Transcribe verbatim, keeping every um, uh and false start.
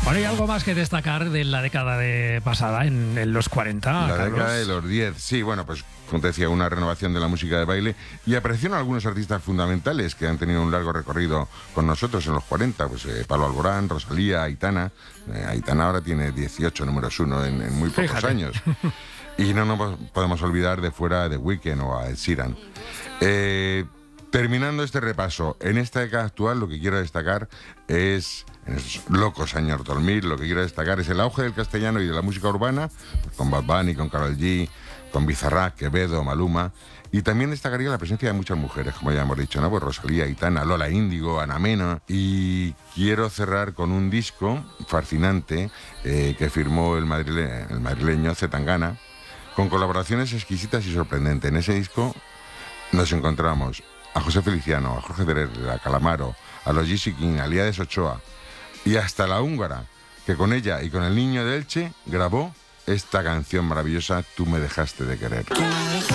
Bueno, ¿hay algo más que destacar de la década de pasada, en, en los cuarenta, La Carlos? década de los diez, sí, bueno, pues como te decía, una renovación de la música de baile y aparecieron algunos artistas fundamentales que han tenido un largo recorrido con nosotros en los cuarenta, pues eh, Pablo Alborán, Rosalía, Aitana. Eh, Aitana ahora tiene dieciocho números uno en, en muy pocos Fíjate. años. Y no nos podemos olvidar de fuera de Weekend o a Ed Sheeran. Eh, terminando este repaso, en esta década actual lo que quiero destacar es, en estos locos años dos mil, lo que quiero destacar es el auge del castellano y de la música urbana, pues con Bad Bunny, con Karol G, con Bizarrap, Quevedo, Maluma, y también destacaría la presencia de muchas mujeres, como ya hemos dicho, ¿no? Pues Rosalía, Aitana, Lola Índigo, Ana Mena, y quiero cerrar con un disco fascinante eh, que firmó el, madrile el madrileño Zetangana, con colaboraciones exquisitas y sorprendentes. En ese disco nos encontramos a José Feliciano, a Jorge Terer, a Calamaro, a los G C King, a Líades Ochoa y hasta la húngara, que con ella y con el niño de Elche grabó esta canción maravillosa, Tú me dejaste de querer.